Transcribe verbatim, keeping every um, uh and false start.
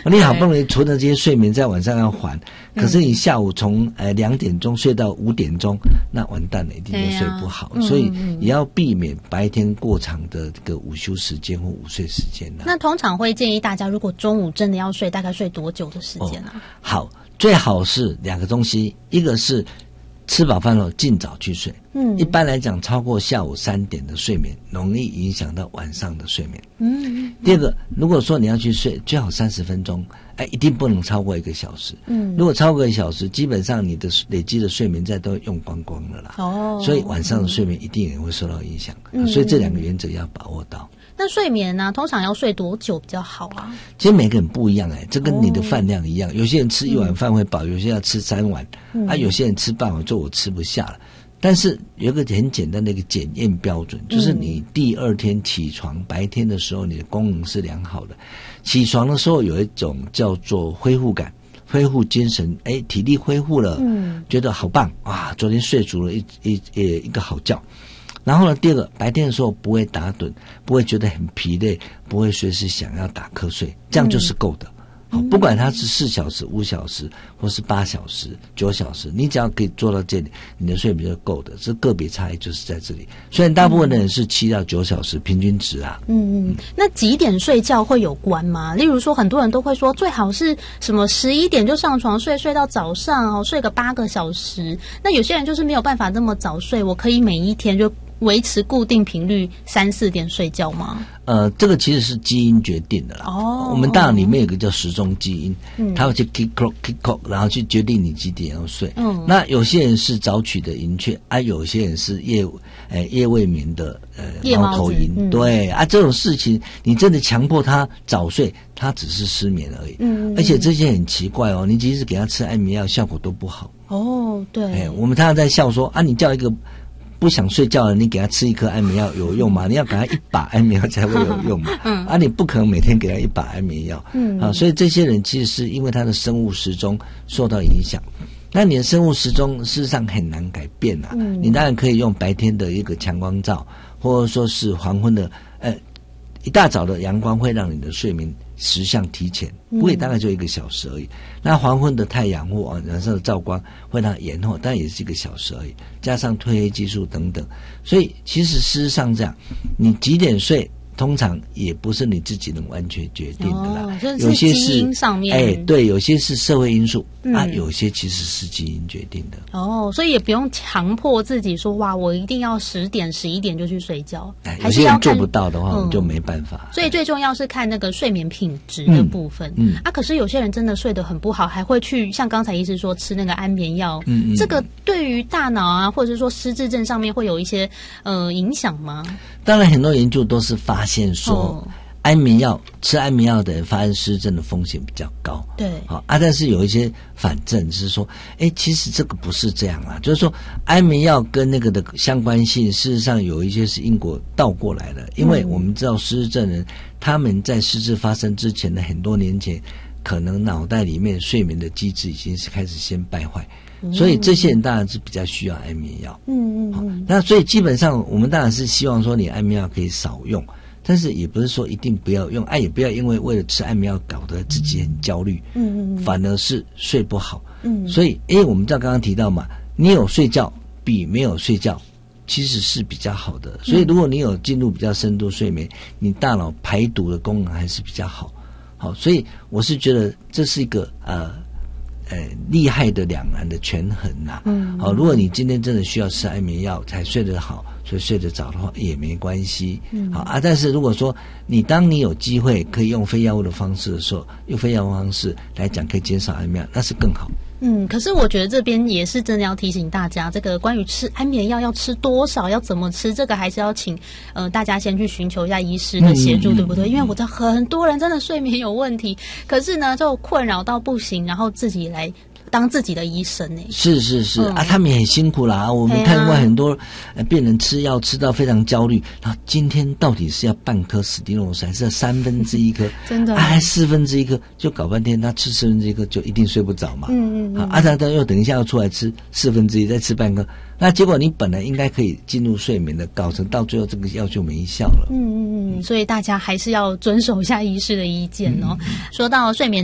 你好不容易存的这些睡眠在晚上要还，可是你下午从呃两点钟睡到五点钟，那完蛋了，一定就睡不好。啊、所以也要避免白天过长的这个午休时间或午睡时间、啊、 那通常会建议大家，如果中午真的要睡，大概睡多久的时间呢、啊哦？ 好，最好是两个东西，一个是吃饱饭后尽早去睡。嗯，一般来讲，超过下午三点的睡眠，容易影响到晚上的睡眠。嗯, 嗯, 嗯。第二个，如果说你要去睡，最好三十分钟，哎，一定不能超过一个小时。嗯，如果超过一个小时，基本上你的累积的睡眠债都用光光了啦。哦。所以晚上的睡眠一定也会受到影响。嗯，所以这两个原则要把握到。 那睡眠呢、啊？通常要睡多久比较好啊？ 其实每个人不一样哎、欸，这跟你的饭量一样。哦、有些人吃一碗饭会饱，嗯、有些人要吃三碗，嗯、啊，有些人吃半碗就我吃不下了。但是有一个很简单的一个检验标准，就是你第二天起床，白天的时候你的功能是良好的，起床的时候有一种叫做恢复感，恢复精神，哎，体力恢复了，嗯，觉得好棒哇！昨天睡足了一一一一个好觉。然后呢，第二个，白天的时候不会打盹，不会觉得很疲累，不会随时想要打瞌睡，这样就是够的。好，不管它是四小时、五小时，或是八小时、九小时，你只要可以做到这里，你的睡眠就够的。这个别差异就是在这里。虽然大部分的人是七到九小时平均值啊。 嗯嗯。那几点睡觉会有关吗？例如说，很多人都会说，最好是什么十一点就上床睡，睡到早上哦，睡个八个小时。那有些人就是没有办法那么早睡，我可以每一天就维持固定频率三四点睡觉吗？ 呃，这个其实是基因决定的啦。哦，我们大脑里面有个叫时钟基因，嗯，它会去 kick clock kick clock， 然后去决定你几点要睡。嗯，那有些人是早取的银雀，啊，有些人是夜呃夜未眠的呃猫头鹰。嗯、对啊，这种事情你真的强迫他早睡，他只是失眠而已。嗯，而且这些很奇怪哦，你即使给他吃安眠药，效果都不好。 哦，对。哎， 我们常常在笑说啊，你叫一个不想睡觉了，你给他吃一颗安眠药有用吗？你要给他一把安眠药才会有用嘛。嗯，啊，你不可能每天给他一把安眠药。嗯，啊，所以这些人其实是因为他的生物时钟受到影响。那你的生物时钟事实上很难改变啊。嗯，你当然可以用白天的一个强光照，或者说是黄昏的呃一大早的阳光会让你的睡眠时相提前，不会大概就一个小时而已。嗯、那黄昏的太阳或晚上的照光会让它延后，但也是一个小时而已。加上褪黑激素等等，所以其实事实上这样，你几点睡，通常也不是你自己能完全决定的啦。 哦、就是、有些是基因上面， 哎，对，有些是社会因素、嗯、啊，有些其实是基因决定的。 哦，所以也不用强迫自己说哇，我一定要十点、十一点就去睡觉。 哎，有些人做不到的话，我们就没办法。 所以最重要是看那个睡眠品质的部分。嗯，嗯啊，可是有些人真的睡得很不好，还会去像刚才医师说吃那个安眠药。嗯嗯，这个对于大脑啊，或者是说失智症上面会有一些呃影响吗？ 当然，很多研究都是发现说。哦，安眠药吃安眠药的人发生失智症的风险比较高， 对， 好啊，但是有一些反证是说，哎，其实这个不是这样啦，就是说安眠药跟那个的相关性，事实上有一些是因果倒过来的，因为我们知道失智症人他们在失智发生之前的很多年前，可能脑袋里面睡眠的机制已经是开始先败坏。所以这些人当然是比较需要安眠药，嗯嗯嗯。那所以基本上我们当然是希望说你安眠药可以少用，但是也不是说一定不要用，哎、啊，也不要因为为了吃安眠药搞得自己很焦虑，嗯嗯，反而是睡不好，嗯。所以，因为我们在刚刚提到嘛，你有睡觉比没有睡觉其实是比较好的，所以如果你有进入比较深度睡眠，你大脑排毒的功能还是比较好，好，所以我是觉得这是一个呃。呃，厉害的两难的权衡呐、啊。嗯，好，如果你今天真的需要吃安眠药才睡得好，所以睡得早的话也没关系。嗯，好啊，但是如果说你当你有机会可以用非药物的方式的时候，用非药物方式来讲可以减少安眠药，那是更好。 嗯，可是我觉得这边也是真的要提醒大家，这个关于吃安眠药要吃多少，要怎么吃，这个还是要请呃大家先去寻求一下医师的协助，嗯、对不对？因为我知道很多人真的睡眠有问题，可是呢就困扰到不行，然后自己来当自己的医生呢。 是是是、嗯、啊，他们也很辛苦啦。我们看过很多、呃、病人吃药吃到非常焦虑，然后今天到底是要半颗史蒂诺斯还是要三分之一颗？真的啊，还四分之一颗，就搞半天，他吃四分之一颗就一定睡不着嘛。嗯嗯嗯。啊，他他又等一下要出来吃四分之一，再吃半颗，那结果你本来应该可以进入睡眠的，搞成到最后这个药就没效了。 嗯嗯嗯，所以大家还是要遵守一下医师的意见哦。嗯、说到睡眠。